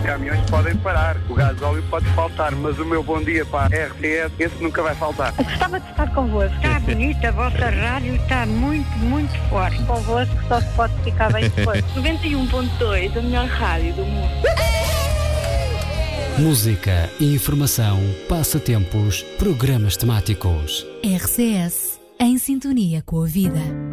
caminhões podem parar, o gasóleo pode faltar, mas o meu bom dia para a RTS, esse nunca vai faltar. Gostava de estar convosco. Está bonita, a vossa rádio está muito, muito forte. Convosco só se pode ficar bem depois. 91.2, a melhor rádio do mundo. Música, informação, passatempos, programas temáticos. RCS, em sintonia com a vida.